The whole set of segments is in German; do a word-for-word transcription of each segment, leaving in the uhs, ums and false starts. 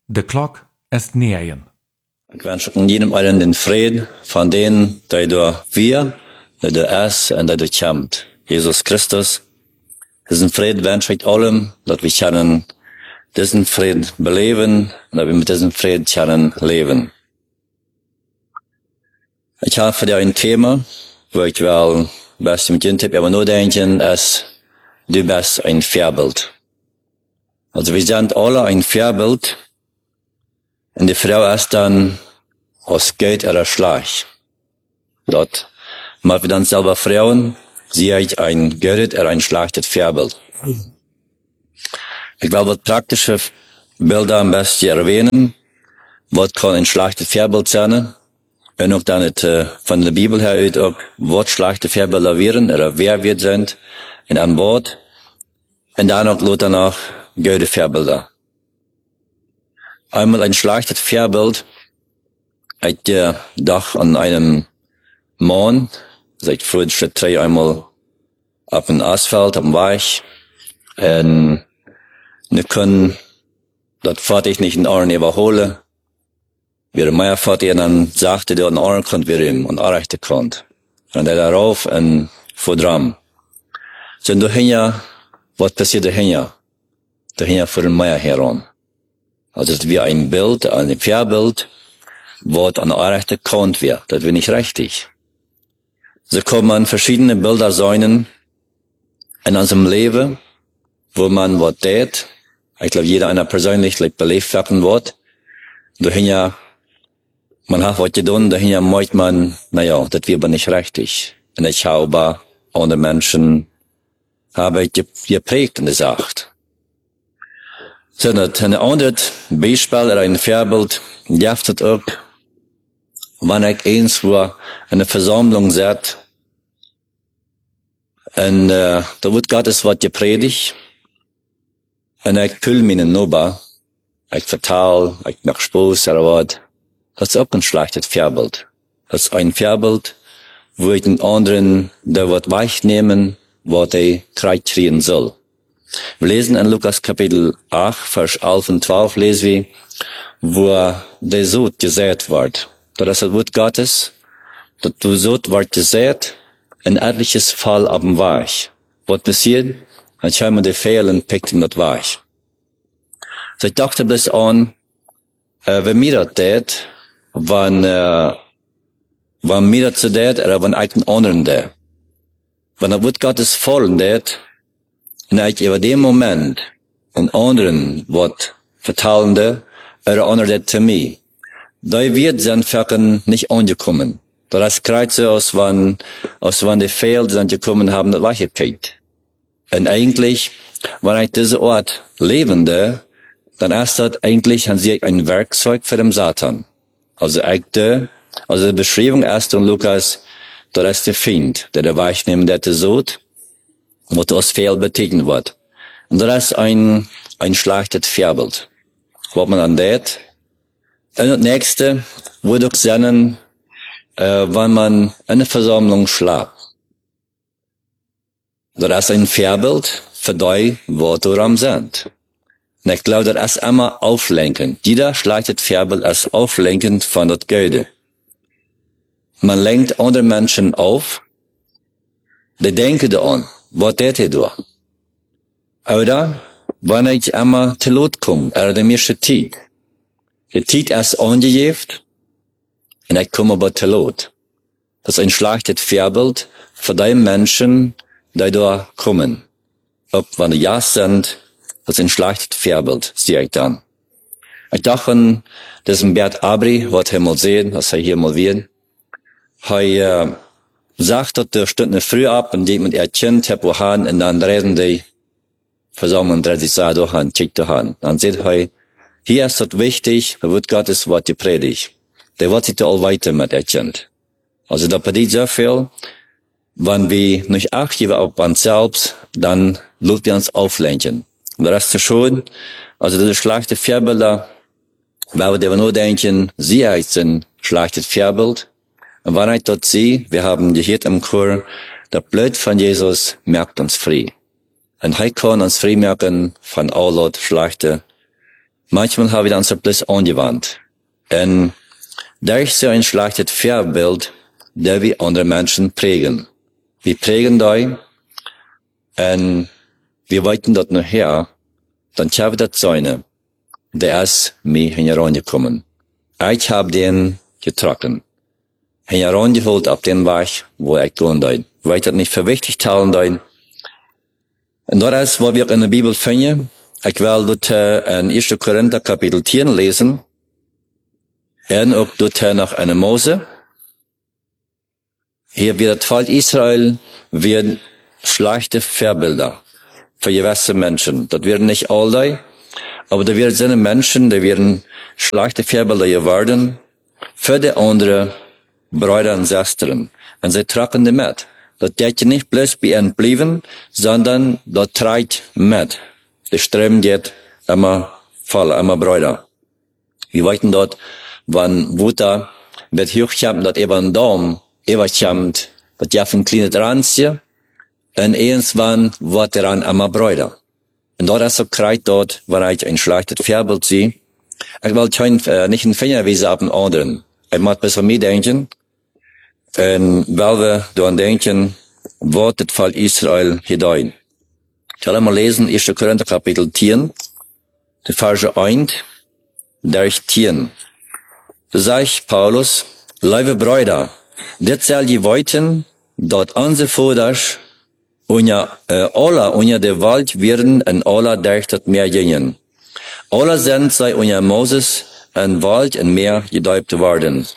De klok est negen. Ik wens ook jedem allen den Frieden von denen, die du wir, die du es und die du kämmt. Jesus Christus. Diesen Frieden wünsche ich allem, dass wir können diesen Frieden beleben und dass wir mit diesem Frieden können leben. Ich habe für dich ein Thema, wo ich will best mit dir tippen, aber nur denken, ist, du bist ein Vorbild. Also wir sind alle ein Vorbild. Und die Frau ist dann aus Geld oder Schlag. Dort machen wir dann selber Frauen, sie hat ein Geld oder ein schlechtes Vorbild. Ich will was praktische Bilder am besten erwähnen. Was kann ein schlechtes Vorbild sein? Und auch dann nicht, äh, von der Bibel her auch, was schlechte Vorbilder wären oder wer wir sind in einem Wort. Und dann auch Luther nach gute Vorbilder. Einmal ein schlechtes Vorbild, ich der Dach an einem Mann, seit frühen Schritt drei einmal auf dem Asphalt, am Weich, und wir können das fertig nicht in Ohren überholen. Wir mehr fertig, und dann sagte der in Ohren kommt wir ihm und erreichte kommt. Und er darauf und vor dran. So, dahinter, was passiert dahinter? Dahinter vor dem Meier heran. Also, das ist wie ein Bild, ein Vorbild, was an der rechten Kant wird. Das wird nicht richtig. So kann man verschiedene Bilder sein in unserem Leben, wo man was tät. Ich glaube, jeder einer persönlich belebt werden wird. Dahinter, man hat was getan, dahinter meint man, naja, das wird aber nicht richtig. Und ich habe andere Menschen, habe ich geprägt und gesagt. So, ein anderes Beispiel oder ein Vorbild, jaftet auch, wenn ich eins war, in einer Versammlung sitzt, und, äh, da wird Gottes Wort gepredigt, und ich kühl mich in Nuba, ich vertal, ich mach Spaß oder was, das ist auch ein schlechtes Vorbild. Das ist ein Vorbild, wo ich den anderen, der wird weichnehmen, was er kriegen soll. Wir lesen in Lukas Kapitel acht, Vers elf und zwölf, lesen wir, wo der Sod gesät wird. Das ist das Wort Gottes, dass der Sod wird gesät, in etliches Fall auf dem Weich. Was passiert? Dann schauen wir die Fehler und picken das Weich. So, ich dachte bis an, äh, wenn mir das tät, wenn, äh, wenn mir das so tät, oder wenn ich den anderen tät. Wenn das Wort Gottes fallen tät, und ich über den Moment einen anderen Wort vertalende, oder andere zu mir. Da wird sein Facken nicht angekommen. Das Kreuze aus wann, aus wann die Fehler sind gekommen haben, das Weichigkeit. Und eigentlich, wenn ich diese Ort lebende, dann ist das eigentlich an sich ein Werkzeug für den Satan. Also ich, also die Beschreibung erst in Lukas, das ist der Feind, der der Weichnehmen, der der Sod, was das Fehl beteiligen wird. Und das ist ein, ein schlechtes Vorbild. Was man dann tät. Und das nächste, würde ich sagen, äh, wenn man in einer Versammlung schlaft. Das ist ein Vorbild für die, was daran sind. Und ich glaube, das ist immer auflenkend. Jeder schlechtes Vorbild ist auflenkend von das Gute. Man lenkt andere Menschen auf, die denken daran. Was tät ihr da? Oder, wenn ich einmal zu Lot komme, oder der mirste Tiet. Der Tiet ist angegeben, und ich komme aber zu Lot. Das ist ein schlechtes Vorbild für die Menschen, die da kommen. Ob, wenn die ja sind, das ist ein schlechtes Vorbild, sehe ich dann. Ich dachte an diesen Bert Abri, was er mal sehen, was er hier mal wird. Er, äh, sagt, dass der Stunde früh ab, und die mit ihr Kind, hab wohan, und dann reden die, Versammlung dreht sich da durch an, kickt durch an. Dann sieht er, hier ist das wichtig, da wird Gottes Wort gepredigt. Der wird sich da all weiter mit ihr Kind. Also da passiert so viel, wenn wir nicht Acht geben auf uns selbst, dann lässt wir uns auflenken. Und das ist schon, also diese schlechte Vorbilder, weil wir nur denken, sie ist ein schlechtes Vorbild. Und wenn ich dort sehe, wir haben gehört im Chor, der Blut von Jesus merkt uns frei. Und er kann uns frei merken von all das schlechte Manchmal haben wir dann so bloß angewandt. Und da ist so ein schlechtes Vorbild, der wir andere Menschen prägen. Wir prägen da, und wir wollten dort nachher, dann habe ich das Säune, der ist mir herangekommen. Ich habe den getrocknet. Herangeholt ab den Weg, wo ich gehen soll. Weil ich das nicht für wichtig teilen soll. Und dort ist, wo wir in der Bibel finden, ich will dort in erster Korinther Kapitel zehn lesen, und auch dort nach einer Mose. Hier wird das Volk Israel, wird schlechte Vorbilder für gewisse Menschen. Das werden nicht alle, aber da werden seine Menschen, die werden schlechte Vorbilder geworden für die anderen Brüder und Schwestern. Und sie tragen die mit. Das geht nicht bloß bei ihnen bleiben, sondern das trägt mit. Die Streben geht immer voll, immer Brüder. Wir wollten dort, wenn Wutter wird hochkommen, dass eben Dom, eben kommt, dass ja von kleinen Ranzje, und irgendwann wird daran immer Brüder. Und dort ist so kreid dort, wo ich ein schlechtes Vorbild sehe. Ich will kein, äh, nicht einen Finger weisen auf den anderen. Ich muss besser mitdenken. Und weil wir daran denken, wird das Volk Israel gedeihen. Ich will mal lesen, erster Korinther Kapitel zehn, die Verse eins, durch zehn. Da sagt Paulus, liebe Brüder, das soll je weiten, dort unsere Voders, unja, äh, alle unja der Welt werden und alle durch das Meer gehen. Alle sind sei unja Moses und Wald und Meer gedäubt worden.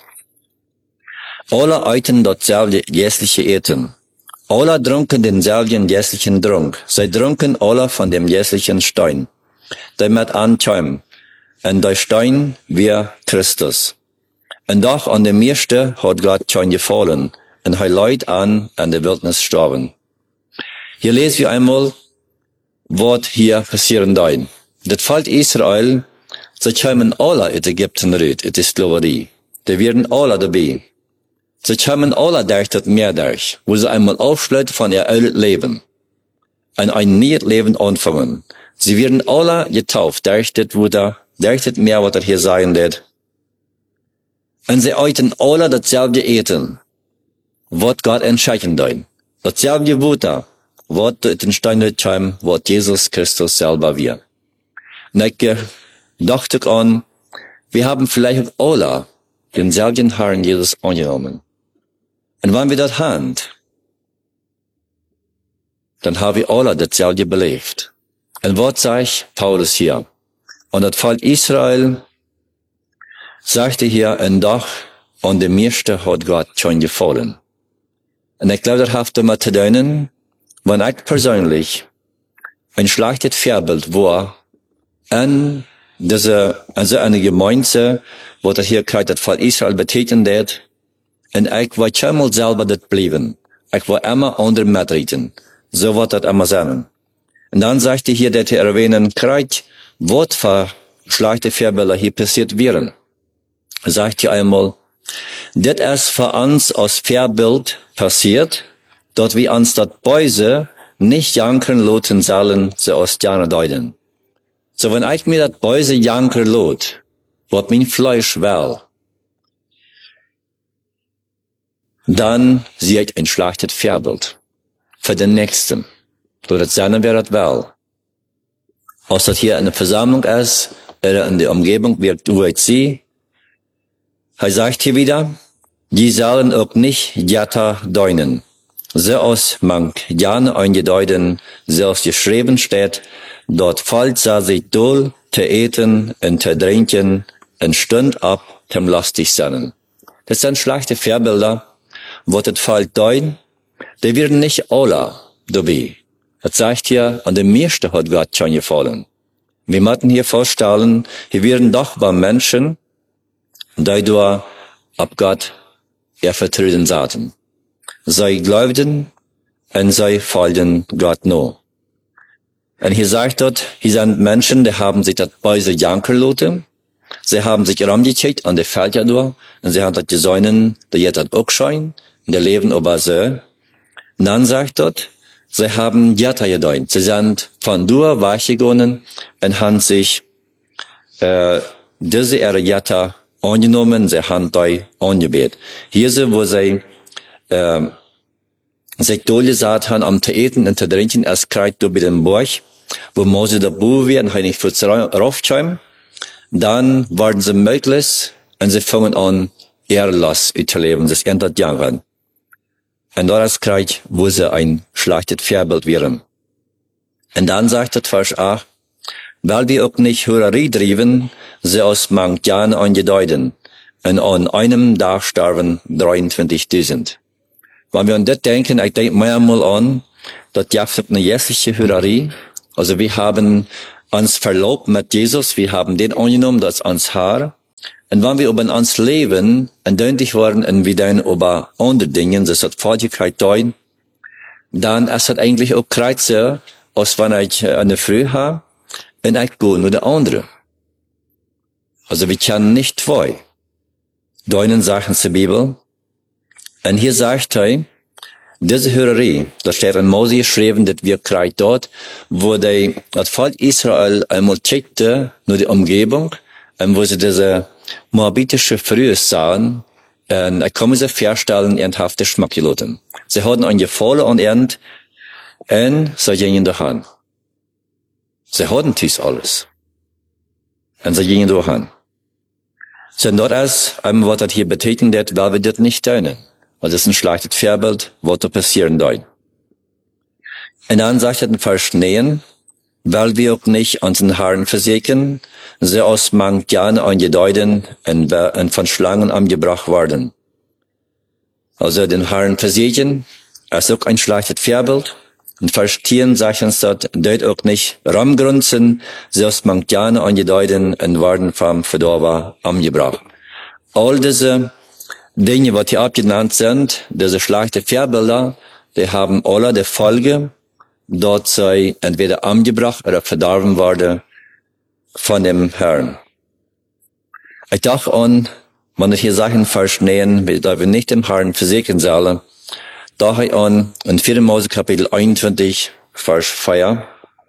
Alle eiten dasselbe jässliche Eten. Alle trunken denselben jässlichen Trunk. Sie trunken alle von dem jässlichen Stein, der mit ankäum. Und der Stein wir Christus. Und doch an dem Meerste hat Gott schon gefallen, und er leid an, an der Wildnis sterben. Hier lesen wir einmal, was hier passieren soll. Das Volk Israel, sie kommen alle in Ägypten raus, in die Sklaverei. Die werden alle dabei. Sie kommen alle durch das Meer durch, wo sie einmal aufschließen von ihr alten Leben und ein neues Leben anfangen. Sie werden alle getauft durch das, wo da, durch das Meer, was er hier sagen wird. Und sie eiten alle dasselbe Eten, was Gott entscheiden soll. Dasselbe Wutter, was den Stein kam, was Jesus Christus selber wir. Und ich dachte an, wir haben vielleicht alle denselben Herrn Jesus angenommen. Und wenn wir das haben, dann haben wir alle dasselbe belebt. Und was sagt Paulus hier? Und das Volk Israel sagte hier, und doch an dem Meerste hat Gott schon gefallen. Und ich glaube, das hat damit zu tun, wenn ich persönlich ein schlechtes Vorbild war, an diese, also eine Gemeinde, wo das hier gerade das Volk Israel betätigen wird, und ich war schon mal selber das bleiben. Ich war immer andere mitreden. So wird das immer sein. Und dann sagte hier, dass er erwähnen, kreid, was für schlechte Vorbilder hier passiert wären. Er sagt hier einmal, das ist für uns als Vorbild passiert, dort wir uns das Böse nicht jankern loten sollen, so aus Jana deuten. So wenn ich mir das Böse janker lot, wird mein Fleisch well, dann sehe ich ein schlechtes Vorbild für den Nächsten. So das seine wäre das well. Als das hier eine Versammlung ist, oder in der Umgebung wird U H C, er sagt hier wieder, die sollen auch nicht Jata deuten. So aus man gerne eingedeuten, selbst geschrieben steht, dort fällt sie sich doll zu eten und zu trinken und stund ab zum lustig sein. Das sind schlechte Vorbilder, wo das Volk deuten, die werden nicht alle dabei. Das sagt hier, an dem Meerste hat Gott schon gefallen. Wir müssen hier vorstellen, hier werden doch bei Menschen, die durch ab Gott ihr Vertrauen sahen. Sie glaubten und sie folgten Gott nur. Und hier sagt dort, hier sind Menschen, die haben sich das Böse janken lassen. Sie haben sich rumgekickt an die Felder durch und sie haben das gesäunen, die jetzt das auch schein, in der Leben aber so. Und dann sagt dort, sie haben Jata gedeutet. Sie sind von durch weggegangen und haben sich äh, diese Erjata angenommen, sie haben da angebetet. Hier sind, wo sie äh, sich durchgesagt haben, am Theeten in der Drinchen, es kreist durch den Borg, wo Mose der Buh werden, heilig für raufschäumen. Dann werden sie möglich, und sie fangen an, Ehrlass zu leben, das ändert Jahre. Und dort kriegt, wo sie ein schlechtes Vorbild wären. Und dann sagt der Vers auch, weil wir auch nicht Hurerei drieben, sie aus manch Jahren angedeuten, und an einem Tag starben dreiundzwanzigtausend. Wenn wir an das denken, ich denke mir mal an, dass jetzt eine jährliche Hurerei, also wir haben uns verlobt mit Jesus, wir haben den angenommen, das uns Haar, und wenn wir über uns leben, und deutlich worden, und wir dann über andere Dinge, das hat Falschigkeit deuten, dann ist das eigentlich auch kreuzer, als wenn ich eine Früh habe, und ich gehe nur der andere. Also wir können nicht zwei. Deuten Sachen zur Bibel. Und hier sagt er, diese Hurerei, da steht in Mose geschrieben, dass wir kriegen dort, wo die, das Volk Israel einmal checkte, nur die Umgebung, und wo sie diese moabitische Frühe sahen, und da kommen sie feststellen, ernsthafte Schmackgeloten. Sie hatten ein Gefühl an Ernt, und sie gingen dahin. Sie hatten dies alles. Und sie gingen dahin. So, dort ist, einmal was das hier betitelt, weil wir das nicht tun. Weil das ist ein schlechtes Vorbild, was da passieren soll. Und dann sagt er den Vers neun, weil wir auch nicht an den Haaren versägen, sie aus manch Jahren angedeuten und, und von Schlangen angebracht worden. Also den Haaren versägen, ist auch ein schlechtes Vorbild. Und Vers zehn sagt uns dort, deut auch nicht Ramgrunzen, sie aus manch Jahren angedeuten und werden vom Verdorber angebracht. All diese Dinge, was hier abgenannt sind, diese schlechte Vorbilder, die haben alle die Folge, dort sei entweder angebracht oder verdorben worden von dem Herrn. Ich dachte an, wenn ich hier Sachen verstehen, da wir nicht dem Herrn versägen sollen, dachte ich an, in vierten Mose Kapitel einundzwanzig, Vers vier,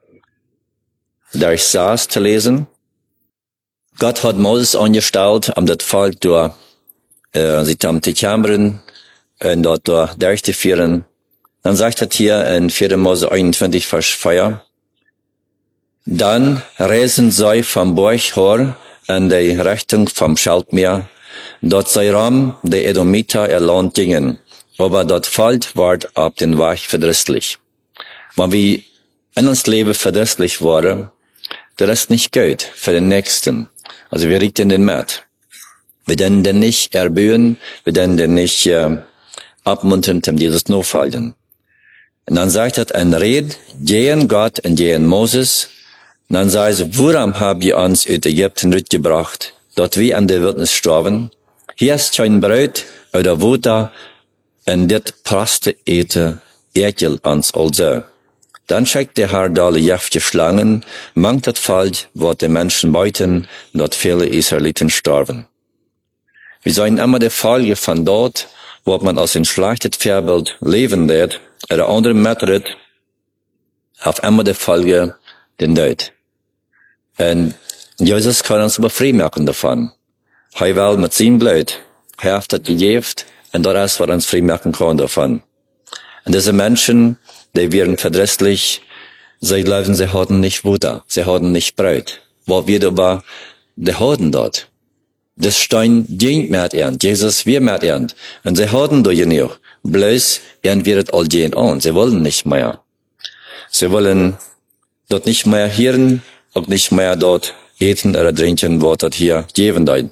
da ich saß zu lesen, Gott hat Moses angestellt, um das Volk durch äh, sie haben die Kammern und dort durch durchzuführen. Dann sagt er hier in vierten Mose einundzwanzig, Vers vier, dann reisen sie vom Berg her in die Richtung vom Schaltmeer. Dort sei Ram, die Edomiter, ihr Land gingen. Aber dort Volk ward ab den Weg verdrießlich. Wenn wir in uns Leben verdrießlich waren, das ist nicht gut für den Nächsten. Also wir richten den Mord. Wir können den nicht erbühen, wir können den nicht äh, abmuntern, um dieses Notfallen. Und dann sagt er, ein Red, gehen Gott und gehen Moses. Und dann sagt sie, woran habt ihr uns aus Ägypten mitgebracht, dort wir an der Wildnis starben? Hier ist kein Brot oder Wutter, und dit praste ete ekel ans also. Dann schickt der Herr alle jäftige Schlangen, mangt das Fall, wo die Menschen beuten, dort viele Israeliten starben. Wir sollen immer die Folge von dort, wo man aus dem schlechten Vorbild leben wird, oder andere Methode, auf immer die Folge den Tod. Und Jesus kann uns befreit machen davon. Er will mit seinem Blut, er hat das gegeben, und das ist, was uns frei machen kann davon. Und diese Menschen, die werden verdrießlich, sie glauben, sie hatten nicht Wutter, sie hatten nicht Brot. Wo wir aber, die hatten dort. Das Stein dient mit ihnen, Jesus wir mit ihnen. Und sie hatten da genug. Bloß, ihnen wird all gehen an, sie wollen nicht mehr. Sie wollen dort nicht mehr hören, auch nicht mehr dort eten oder trinken, was dort hier geben soll.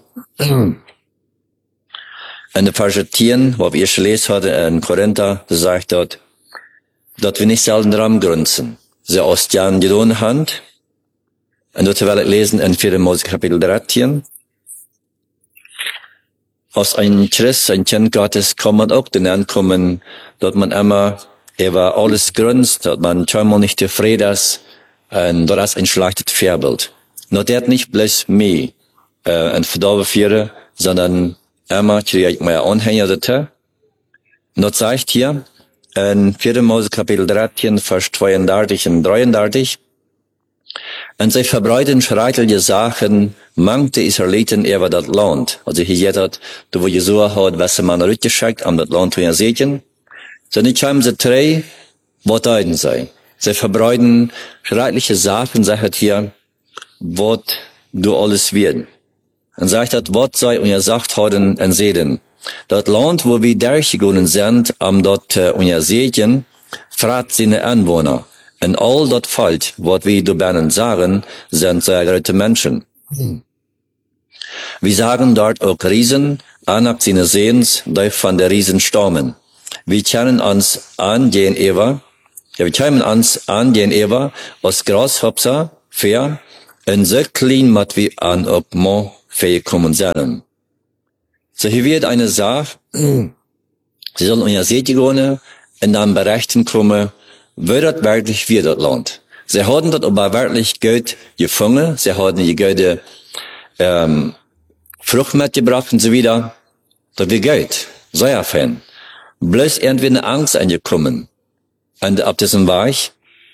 In der Vers zehn, wo wir gelesen hatten in Korinther, da sagt dort, dass wir nicht selten daran grünzen. Sie aus Jan gedonen haben. Und dort will ich lesen in vierten Mose Kapitel dreizehn. Aus einem Christ, ein Kind Gottes, kann man auch den ankommen, dass man immer über alles grünzt, dass man scheinbar nicht zufrieden ist, und das ist ein schlechtes Vorbild. Nur der hat nicht bloß mich, äh, ein Verdorben führen, sondern immer kriege ich mehr Anhänger dazu. Und das sagt hier, in vierten Mose Kapitel dreizehn, Vers zweiunddreißig und dreiunddreißig, und sie verbreiten schreckliche Sachen manche Israeliten über das Land. Also hier hat, da wo Jesua hat, was man rückgeschickt, um das Land zu ersehen. So nicht haben sie drei, was deuten sei. Sie verbreiten schreckliche Sachen, sagt hier, was du alles werden. Und sagt das, was sei, und er sagt heute und sehen. Das Land, wo wir durchgegangen sind, um dort uh, und sehen, fragt seine Anwohner. Und all das Volk, was wir da beiden sagen, sind sehr große Menschen. Hm. Wir sagen dort auch Riesen, an seine Sehens, die von der Riesen stammen. Wir kennen uns an den Eva, ja, wir kennen uns an den Eva, aus Grashopser, fair, und so klein, mat wir an ob mo fair kommen sollen. So hier wird eine Sache, sie sollen unter Sätigone, und dann berichten kommen, wo das wirklich wird, das Land. Sie haben das aber wirklich Geld gefangen, sie haben die Geld, ähm, Frucht mitgebracht und so wieder. Das wird Geld. Sei ja Fan. Bloß irgendwie eine Angst angekommen. Und ab diesem Weg.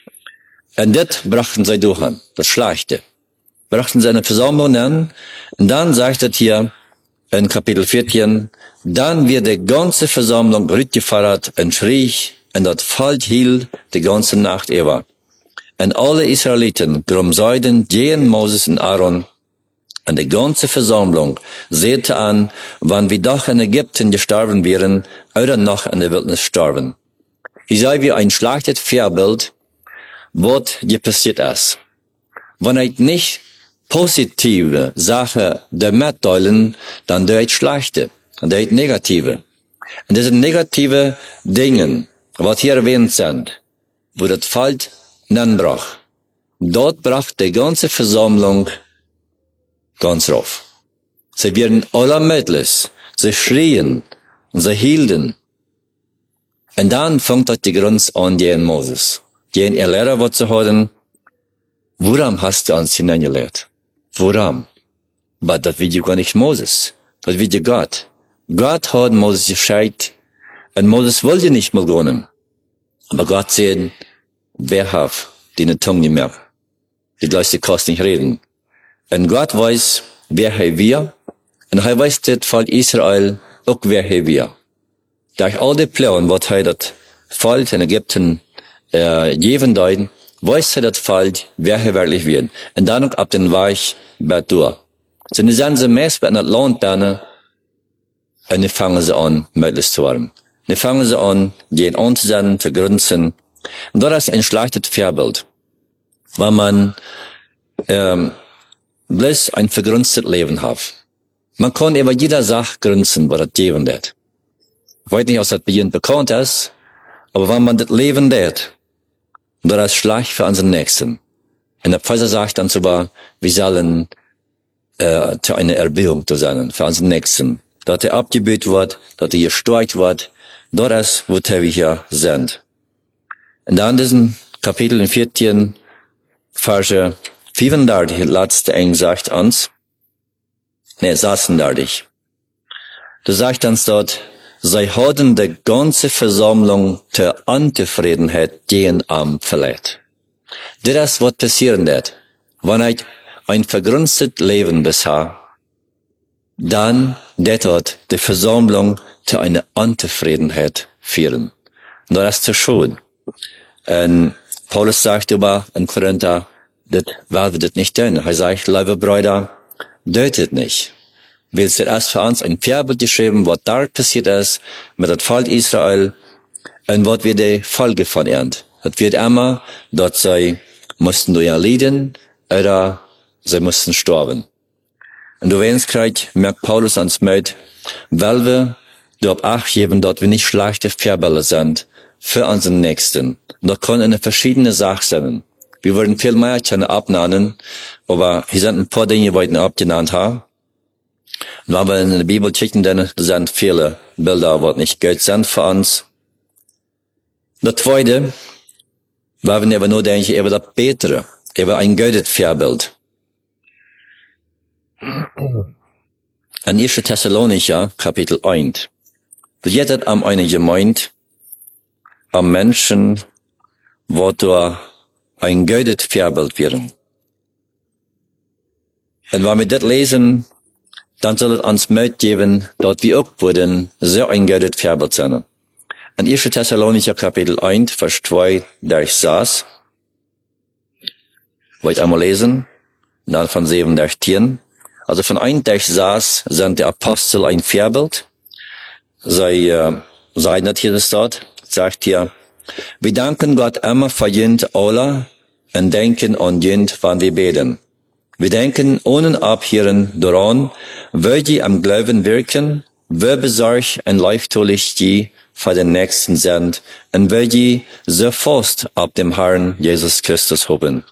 Und das brachten sie durch an. Das Schlechte. Brachten sie eine Versammlung an. Und dann sagt es hier in Kapitel vierzehn, dann wird die ganze Versammlung rückgefahren und schrie, und das Volk hielt die ganze Nacht über. Und alle Israeliten drum seiden gegen Moses und Aaron. Und die ganze Versammlung sehte an, wann wir doch in Ägypten gestorben wären, oder noch in der Wildnis sterben. Hier sei wie ein schlechtes Vorbild, was hier passiert ist. Wenn ich nicht positive Sachen damit teilen, dann tue ich schlechte, dann tue ich negative. Und diese negative Dinge, was hier erwähnt sind, wo das Volk nanbrach, dort brach die ganze Versammlung ganz rauf. Sie werden allermöglich, sie schrien, und sie hielten. Und dann fängt das die Grund an, gegen Moses. Gegen ihr Lehrer, was zu hören, woran hast du uns hineingelehrt? Woran? Aber das wird ja gar nicht Moses. Das wird ja Gott. Gott hat Moses gescheit, und Moses wollte nicht mal gehen. Aber Gott sagt, wer hat die eine Tongue nicht mehr? Die Leute kannst nicht reden. Und Gott weiß, wer er wir, und er weiß das Volk Israel auch, wer er wir. Durch all die Pläne, was er das Volk in Ägypten äh, geben deuten, weiß er das Volk, wer er wirklich wird. Und dann auch ab den Weg wird durch. So, die sind sie meist bei einer Landbahn, und die fangen sie an, möglichst zu werden. Die fangen sie an, gehen anzusetzen, zu grünzen. Und das ist ein schlechtes Vorbild. Weil man, ähm, bloß ein vergrünztes Leben hat. Man kann über jeder Sache grünzen, was das geben wird. Ich weiß nicht, ob das bei Ihnen bekannt ist, aber wenn man das Leben wird, das ist schlecht für unseren Nächsten. Und der Pfizer sagt dann sogar, wir sollen äh, zu einer Erbauung zu sein, für unseren Nächsten. Dass er abgebüht wird, dass er gestärkt wird, das ist, wo wir hier sind. Und dann in diesem Kapitel in vierzehn, Verse vierunddreißig, letzte eng sagt uns, ne, sechsunddreißig. Da sagt uns dort, sie haben die ganze Versammlung zur Unzufriedenheit gegen am verleiht. Das ist, was passieren wird. Wenn ich ein vergrünstet Leben bisher, dann wird dort die Versammlung zu einer Unzufriedenheit führen. Und das ist zu schön. Und Paulus sagt über in Korinther, das werden das nicht tun. Er sagt, liebe Brüder, tötet nicht. Wir sind erst für uns ein Vorbild geschrieben, was da passiert ist, mit dem Volk Israel, und was wir die Folge von ernten. Das wird immer, dort sie mussten durch erleiden, oder sie mussten sterben. Und du weißt, krieg, merkt Paulus ans mit, weil wir dort Acht geben, dort wir nicht schlechte Vorbilder sind, für unseren Nächsten. Und das kann eine verschiedene Sache sein. Wir würden viel mehr können abnehmen, aber hier sind ein paar Dinge, die wir abgenannt haben. Und wenn wir in der Bibel checken, dann sind viele Bilder, die nicht gut sind für uns. Das Zweite, weil wir aber nur denken, über das Bessere, über ein gutes Vorbild. In erster Thessalonicher, Kapitel eins. Da geht es um eine Gemeinde, um Menschen, wo durch ein gutes Vorbild werden. Und wenn wir das lesen, dann soll es uns mitgeben, dass wir auch wurden so eingeütet verabelt sind. In erster Thessalonicher Kapitel eins, Vers zwei, da ich saß, wollte ich einmal lesen, dann von sieben durch zehn. Also von eins, der ich saß, sind die Apostel ein Vorbild. Sie, äh, sagen das hier, das dort, sagt hier, wir danken Gott immer für jent alle und denken an jent, wann wir beten. Wir denken ohne Abhören daran, wo die am Glauben wirken, wo besorgt und leichttulich die für den Nächsten sind und wo die so fest ab dem Herrn Jesus Christus haben.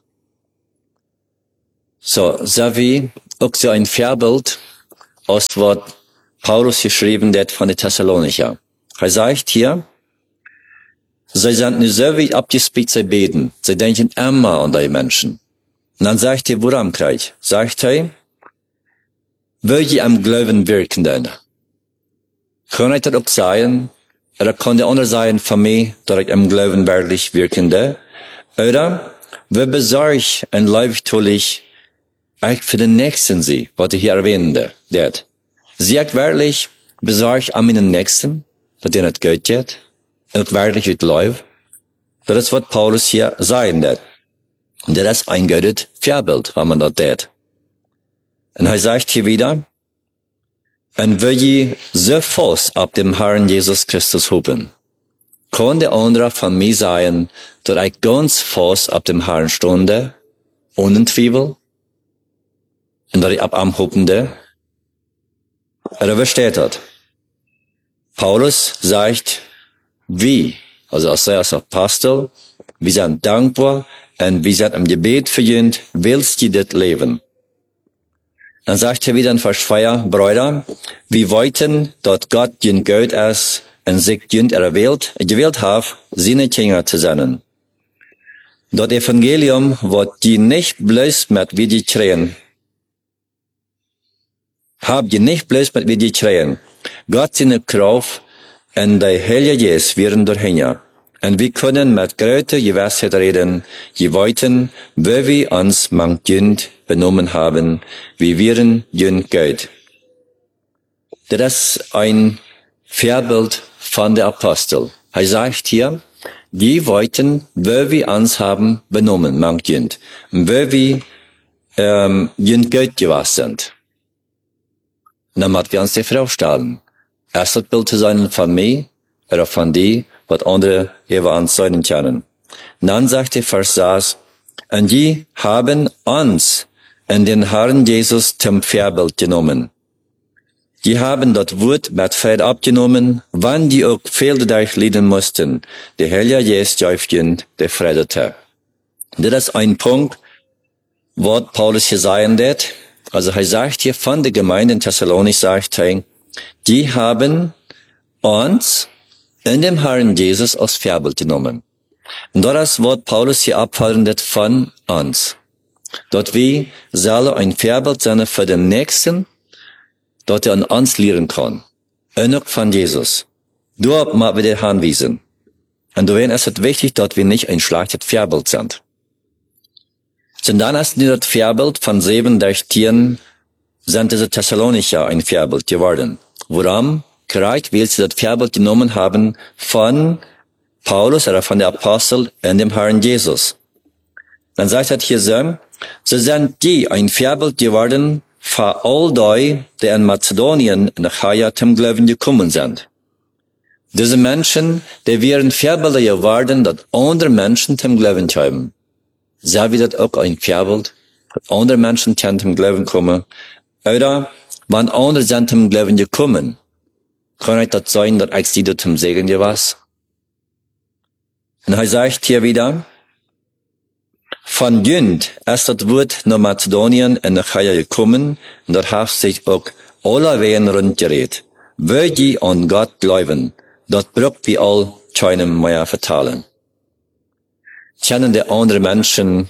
So, so wie auch so ein Vorbild, aus was Paulus geschrieben hat von den Thessalonicher. Er sagt hier, sie sind nicht so wie abgespitzt, sie beten. Sie denken immer an die Menschen. Und dann sagt er, woran kriegt? Sagt er, wo die am Glauben wirken denn? Kann ich das auch sagen? Oder kann der andere sagen von mir, dass ich am Glauben wirklich wirkende? Oder, wo besorgt und leichttulich ich für den Nächsten sie, was ich hier erwähnte, dat. Sie hat wirklich besorgt an meinen Nächsten, dass er nicht gut geht, und wirklich wird läuft. Das ist, was Paulus hier sagen wird. Und das ist ein gutes Vorbild, wenn man das tät. Und er sagt hier wieder, und will je so fest ab dem Herrn Jesus Christus hoben, kann der andere von mir sagen, dass ich ganz fest ab dem Herrn stunde, ohne Zweifel, und dass ich ab am Hopende, oder was steht dort? Paulus sagt, wie, also als er als Apostel, wir sind dankbar und wir sind im Gebet für jent, willst du das leben? Dann sagt er wieder in Vers vier, Brüder, wir wollten, dass Gott jent Gott ist und sich jent erwählt, gewählt hat, seine Kinder zu sein. Das Evangelium wird die nicht bloß mit wie die Tränen, habt ihr nicht bloß mit wie die Tränen. Gott seine Kraft und der Heilige Geist werden dahin. Und wir können mit größter Gewissheit reden, je wollten, wo wir uns manchmal benommen haben, wie wir jünd Gott. Das ist ein Vorbild von der Apostel. Er sagt hier, die wollten, wo wir uns haben benommen, manchmal, wo wir ähm, jünd Gott gewesen sind. Und dann müssen wir uns die Frage stellen. Erst das Bild zu sein von mir oder von dir, was andere über uns sein können. Und dann sagt der Vers sechs, und die haben uns in den Herrn Jesus zum Vorbild genommen. Die haben das Wort mit Freude abgenommen, wann die auch viel durchleiden mussten. Der Heilige Geist jäufchen, der Friedete. Das ist ein Punkt, was Paulus hier sagen wird. Also er sagt hier von der Gemeinde in Thessalonik, sagt er, die haben uns in dem Herrn Jesus als Vorbild genommen. Und das ist, was Paulus hier abhalten wird von uns. Dort wir sollen ein Vorbild sein für den Nächsten, dort er an uns lehren kann. Und auch von Jesus. Dort müssen wir den anweisen. Und daher ist es wichtig, dass wir nicht ein schlechtes Vorbild sind. Und dann ist das Vorbild von sieben durch zehn, sind diese Thessalonicher ein Vorbild geworden. Woran? Gerade weil sie das Vorbild genommen haben von Paulus oder von der Apostel in dem Herrn Jesus. Dann sagt er hier so, so sind die ein Vorbild geworden für all die, die in Mazedonien nach Achaia zum Glauben gekommen sind. Diese Menschen, die wären Vorbilder geworden, dass andere Menschen zum Glauben kommen. So wie das auch ein Vorbild, dass andere Menschen zum Glauben kommen. Oder, wenn andere sind zum Glauben gekommen, kann ich das sein, dass ich sie zum Segen gewesen. Und er sagt hier wieder, von Jünd ist das Wort nach Mazedonien in Achaia gekommen, und dort hat sich auch alle Wehen rundgeredet. Wo die an Gott glauben, dort braucht wir all keinem mehr vertalen. Kennen die anderen Menschen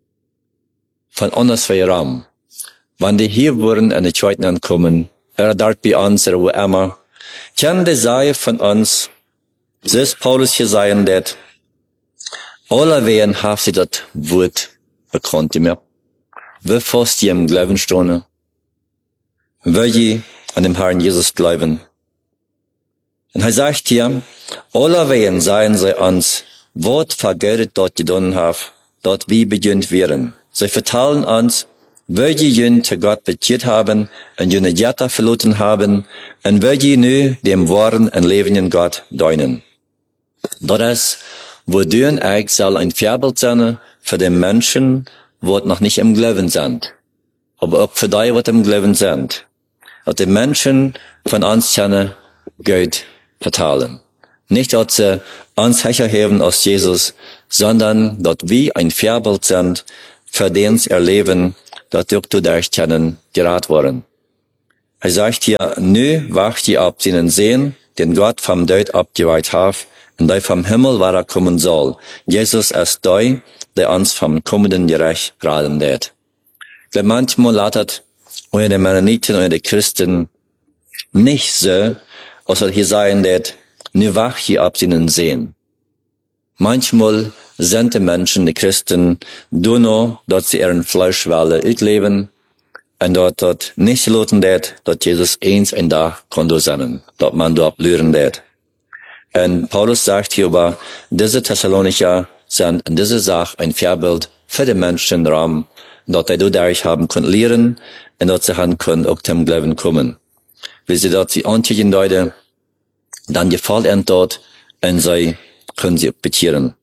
von anderswoher Raum. Wenn die hier wurden in die Zweiten ankommen, oder dort bei uns, oder wo immer, kennen die Sache von uns, so ist Paulus hier sagen, dass alle Wehen haben sie das Wort bekannt mehr. wie fast ihr im Glauben stehen? Will ihr an dem Herrn Jesus glauben? Und er sagt hier, allerweil seien sie uns, was vergeudet dort getan haben, dort wie beginnt wären. Sie vertellen uns, weil die jün zu Gott bekehrt haben und jüne Jetta verloren haben und weil die nu dem wahren und lebenden Gott dienen. Das, wodurch ich soll ein Vorbild sein für die Menschen, die noch nicht im Glauben sind, aber auch für die, die im Glauben sind. Dass die Menschen von uns können Gott vertalen. Nicht, dass sie uns herheben aus Jesus, sondern dass wir ein Vorbild sind für das Erleben, das durch du durch können gerät worden. Er sagt hier, nu wacht ihr ab seinen Sehen, den Gott vom Tod abgeweiht hat, und der vom Himmel war er kommen soll. Jesus ist der, der uns vom kommenden Gericht raten wird. Weil manchmal lautet unter den Mennoniten und den Christen nicht so, als er hier sagen wird, nu wacht ihr ab seinen Sehen. Manchmal sind die Menschen, die Christen, nur noch, dass sie ihren Fleisch wollen leben und dort, dort nicht loten wird, dass Jesus eins ein Tag konnte sein, dass man dort blühen wird. Und Paulus sagt hierüber, diese Thessalonicher sind in dieser Sache ein Vorbild für die Menschen im Raum, dass sie dadurch haben können lernen und dass sie haben können auch zum Glauben kommen. Wie sie dort sie antigen Leute, dann gefällt ihnen dort und sie können sie bekehren.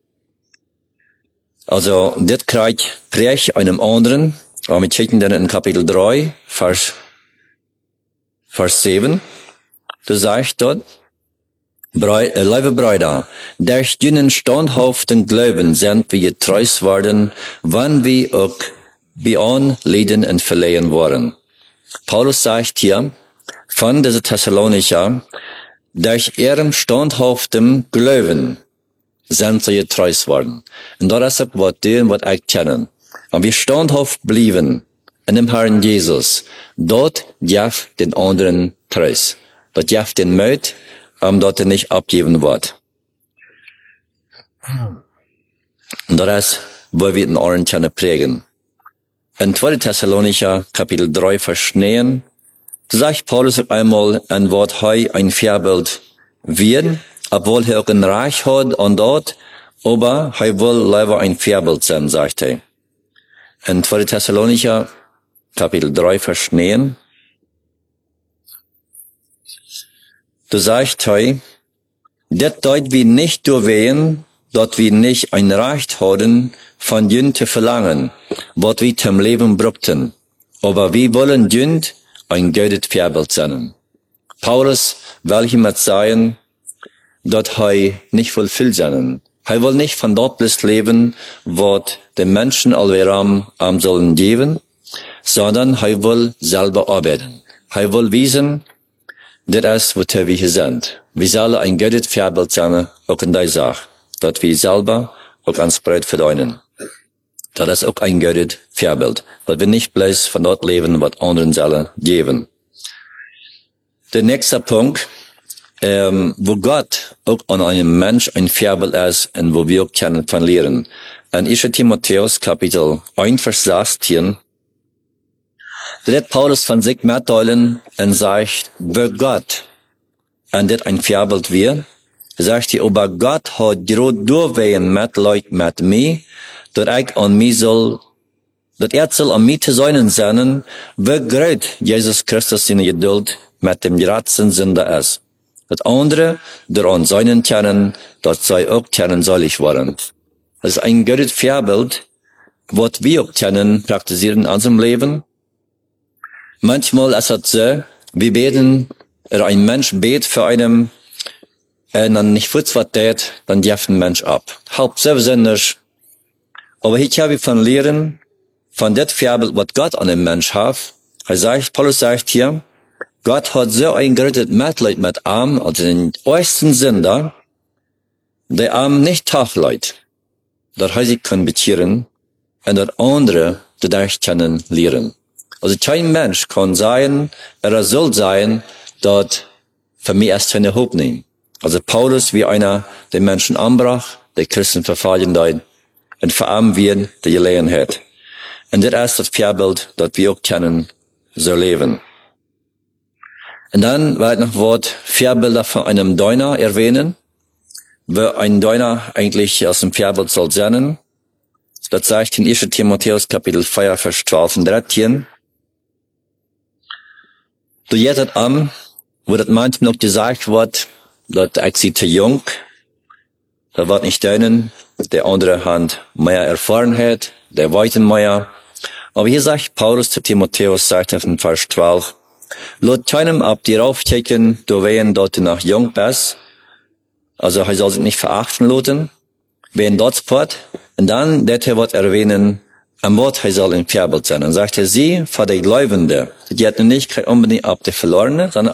Also, das kriegt Prech einem anderen, aber wir checken dann in Kapitel drei, Vers, Vers sieben. Du sagst dort, Brei, äh, liebe Brüder, durch jenen standhaften Glauben sind wir getreu worden, wann wir auch bei Leiden und Verlehen waren. Paulus sagt hier, von dieser Thessalonicher, durch ihrem standhaften Glauben sind sie getreu worden. Und das ist, was wir, was ich kennen. Und wir standhaft blieben in dem Herrn Jesus. Dort jaff den anderen treus. Dort jaff den Mut, um dort nicht abgeben wird. Und das ist, wo wir den Ohren können prägen. In zweiter Thessalonicher, Kapitel drei, Vers neun, sagt Paulus einmal, ein Wort heu ein Vorbild wird, obwohl er auch ein Reich hat und dort, aber er will lieber ein Vorbild sein, sagt er. In zweiter Thessalonicher, Kapitel drei, Vers neun, du sagst heu, das deut wir nicht durchwehen, dort wir nicht ein Recht haben, von jün zu verlangen, was wir zum Leben brauchten. Aber wir wollen jün ein gutes Vorbild sein. Paulus will hiermit sagen, dass er nicht will viel sein. Er will nicht von dort bis leben, was den Menschen allweram am sollen geben, sondern er will selber arbeiten. Er will wissen, das ist, wo wir hier sind. Wir sollen ein gutes Vorbild sein, auch in der Sache, dass wir selber auch ans Brot verdienen. Das ist auch ein gutes Vorbild, weil wir nicht bloß von dort leben, was anderen sollen geben. Der nächste Punkt, ähm, wo Gott auch an einem Mensch ein Vorbild ist und wo wir auch können von lernen. In erster Timotheus Kapitel eins, Vers sechzehn, da wird Paulus von sich mitteilen und sagt, wo Gott an das ein Vorbild wird, sagt er, aber Gott hat gerade durchwehen mit Leuten mit mir, dass ich an mich soll, dass er soll an mich zu sein sein, wie groß Jesus Christus seine Geduld mit dem gerechten Sünder ist. Das andere, daran seinen kennen, dass sie auch kennen sollig waren. Das ist ein gutes Vorbild, was wir auch kennen, praktizieren in unserem Leben. Manchmal ist es so, wir beten, oder ein Mensch betet für einen, und dann nicht futz was tät, dann jaft ein Mensch ab. Halb selbstständig. Aber hier kann wir von lernen, von das Vorbild, was Gott an dem Mensch hat. Er sagt, Paulus sagt hier, Gott hat so ein großes Mitleid mit Arm, also den ersten Sünder, der Arm nicht Tagleid, dass er sich kann bekehren, und dass andere dadurch können lernen. Also kein Mensch kann sein, er soll sein, dass für mich erst keine Hoffnung nehmen. Also Paulus wie einer, der Menschen anbrach, der Christen verfallen deit, und vor allem wir, der gelegen hat. Und das ist das Vorbild, das wir auch kennen, so leben. Und dann wird noch Wort Vorbilder von einem Deuner erwähnen, wo ein Deuner eigentlich aus dem Vorbild soll sein. Das sagt in ersten Timotheus Kapitel vier, Vers zwölf und dreizehn. Du jettet an, wo das manchmal noch gesagt wird, dass ich sie zu jung, da wird nicht deunen, der andere hat mehr Erfahrenheit, der weiten mehr. Aber hier sagt Paulus zu Timotheus, sagt er in Vers zwölf, lass keinem ab dir aufchecken, du wehen dort du noch jung bist. Also, er soll sich nicht verachten lassen, wen dort sport. Und dann, der wird erwähnen, am Wort, er soll ein Vorbild sein. Und sagt er, sie, für die Gläubende, die hat nicht unbedingt ab der Verlorene, sondern